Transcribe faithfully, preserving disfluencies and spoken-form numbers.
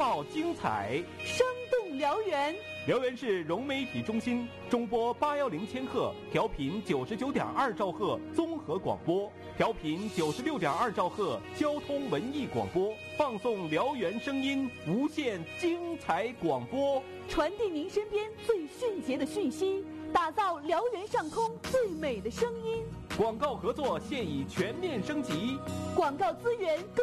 貌精彩， 生动辽源。 辽源市融媒体中心中波八幺零千赫，调频九十九点二兆赫综合广播，调频九十六点二兆赫交通文艺广播，放送辽源声音，无限精彩广播， 传递您身边最迅捷的讯息，打造辽源上空最美的声音。 广告合作现已全面升级， 广告资源更